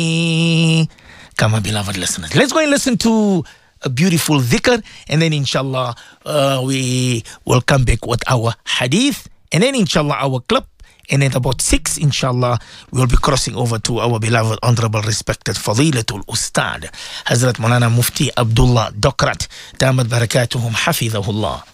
Come on, beloved listeners. Let's go and listen to a beautiful dhikr, and then inshallah we will come back with our hadith, and then inshallah our clip, and at about 6 inshallah we will be crossing over to our beloved, honorable, respected Fadilatul Ustad Hazrat Maulana Mufti Abdullah Dokrat Damat Barakatuhum Hafidhahullah.